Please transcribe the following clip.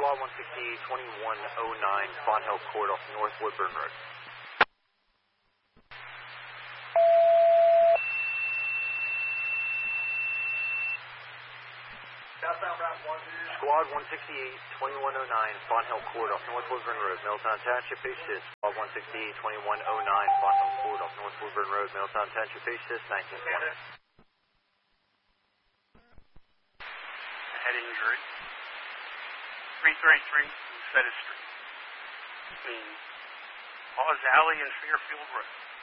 Squad 168-2109, Fonthill Court off North Woodburn Road. Squad 168-2109, Fonthill Court off North Woodburn Road, Middletown Township, HDIS. Squad 168-2109, Fonthill Court off North Woodburn Road, Middletown Township, HDIS, 1920. Head injury. 333 Fettis Street between Hawes Alley and Fairfield Road.